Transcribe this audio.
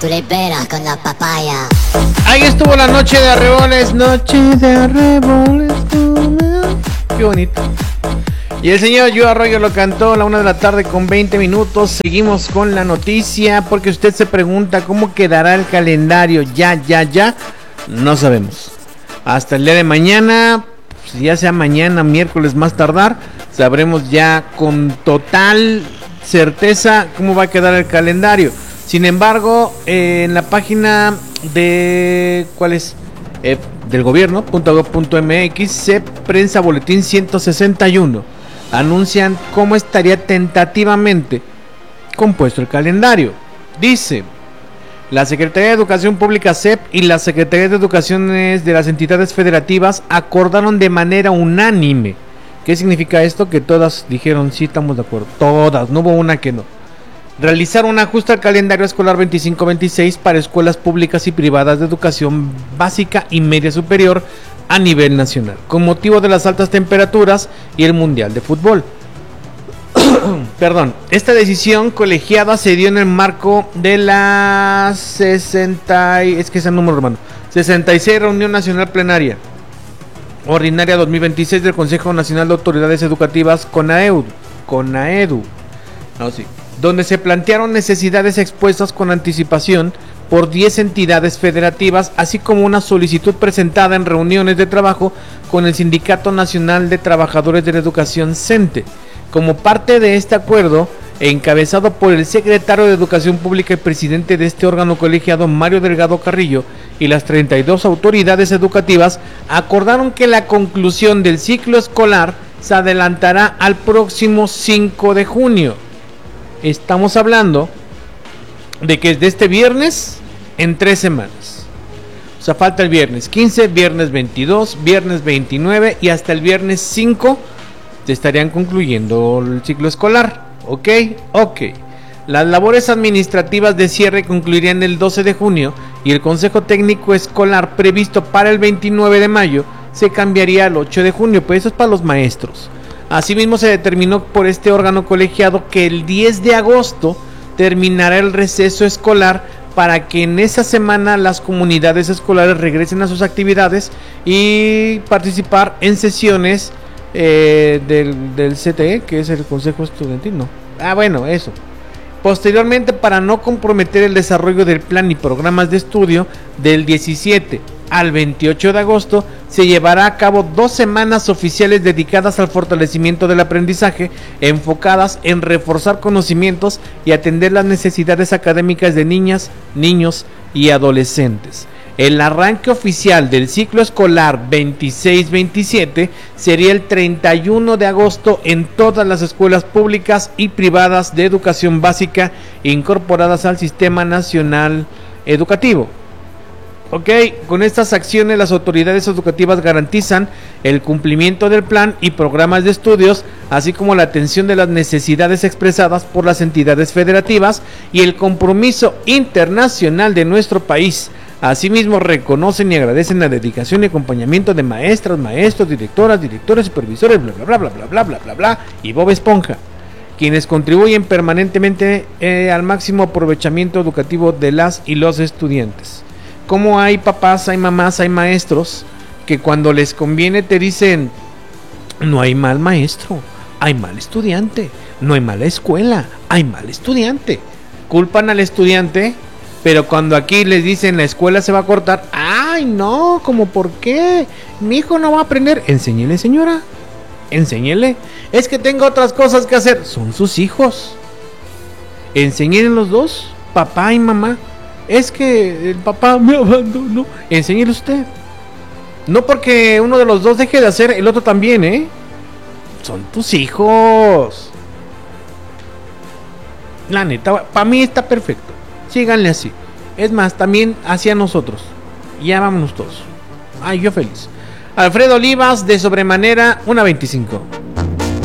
tú le peras con la papaya. Ahí estuvo la noche de arreboles. Noche de arreboles. Qué bonito. Y el señor Joe Arroyo lo cantó a la 1 de la tarde con 20 minutos. Seguimos con la noticia porque usted se pregunta cómo quedará el calendario. Ya. No sabemos. Hasta el día de mañana, pues ya sea mañana, miércoles más tardar, sabremos ya con total certeza cómo va a quedar el calendario. Sin embargo, en la página de ¿cuál es? Del gobierno.gov.mx, prensa boletín 161, anuncian cómo estaría tentativamente compuesto el calendario. Dice: la Secretaría de Educación Pública SEP y la Secretaría de Educaciones de las entidades federativas acordaron de manera unánime. ¿Qué significa esto? Que todas dijeron sí, estamos de acuerdo. Todas, no hubo una que no. Realizar un ajuste al calendario escolar 25-26 para escuelas públicas y privadas de educación básica y media superior a nivel nacional, con motivo de las altas temperaturas y el Mundial de Fútbol. Perdón, esta decisión colegiada se dio en el marco de la 66 Reunión Nacional Plenaria Ordinaria 2026 del Consejo Nacional de Autoridades Educativas CONAEDU, donde se plantearon necesidades expuestas con anticipación por 10 entidades federativas, así como una solicitud presentada en reuniones de trabajo con el Sindicato Nacional de Trabajadores de la Educación CENTE. Como parte de este acuerdo, encabezado por el secretario de Educación Pública y presidente de este órgano colegiado, Mario Delgado Carrillo, y las 32 autoridades educativas, acordaron que la conclusión del ciclo escolar se adelantará al próximo 5 de junio. Estamos hablando de que desde este viernes en 3 semanas. O sea, falta el viernes 15, viernes 22, viernes 29 y hasta el viernes 5 se estarían concluyendo el ciclo escolar. Ok. Las labores administrativas de cierre concluirían el 12 de junio y el Consejo Técnico Escolar previsto para el 29 de mayo se cambiaría al 8 de junio, pues eso es para los maestros. Asimismo, se determinó por este órgano colegiado que el 10 de agosto terminará el receso escolar para que en esa semana las comunidades escolares regresen a sus actividades y participar en sesiones del CTE, que es el Consejo Estudiantil, ¿no? Eso. Posteriormente, para no comprometer el desarrollo del plan y programas de estudio, del 17 al 28 de agosto se llevará a cabo 2 semanas oficiales dedicadas al fortalecimiento del aprendizaje, enfocadas en reforzar conocimientos y atender las necesidades académicas de niñas, niños y adolescentes. El arranque oficial del ciclo escolar 26-27 sería el 31 de agosto en todas las escuelas públicas y privadas de educación básica incorporadas al Sistema Nacional Educativo. Ok, con estas acciones las autoridades educativas garantizan el cumplimiento del plan y programas de estudios, así como la atención de las necesidades expresadas por las entidades federativas y el compromiso internacional de nuestro país. Asimismo, reconocen y agradecen la dedicación y acompañamiento de maestras, maestros, directoras, directores, supervisores, bla, y Bob Esponja, quienes contribuyen permanentemente al máximo aprovechamiento educativo de las y los estudiantes. Como hay papás, hay mamás, hay maestros que cuando les conviene te dicen: no hay mal maestro, hay mal estudiante, no hay mala escuela, hay mal estudiante. Culpan al estudiante, pero cuando aquí les dicen la escuela se va a cortar, ¡ay no! ¿Cómo por qué? Mi hijo no va a aprender. Enséñele, señora, enséñele. Es que tengo otras cosas que hacer. Son sus hijos. Enséñele los dos, papá y mamá. Es que el papá me abandonó. Enséñele usted. No porque uno de los dos deje de hacer, el otro también, ¿eh? Son tus hijos. La neta, para mí está perfecto. Síganle así. Es más, también hacia nosotros. Ya vámonos todos. Ay, yo feliz. Alfredo Olivas, de sobremanera, 1.25.